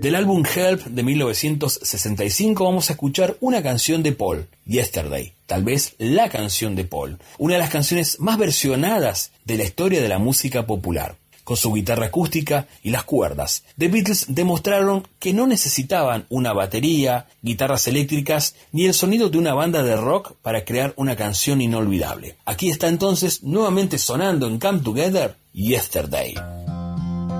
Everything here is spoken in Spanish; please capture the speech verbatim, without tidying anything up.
Del álbum Help de mil novecientos sesenta y cinco vamos a escuchar una canción de Paul, Yesterday, tal vez la canción de Paul, una de las canciones más versionadas de la historia de la música popular. Con su guitarra acústica y las cuerdas, The Beatles demostraron que no necesitaban una batería, guitarras eléctricas ni el sonido de una banda de rock para crear una canción inolvidable. Aquí está entonces nuevamente sonando en Come Together, Yesterday.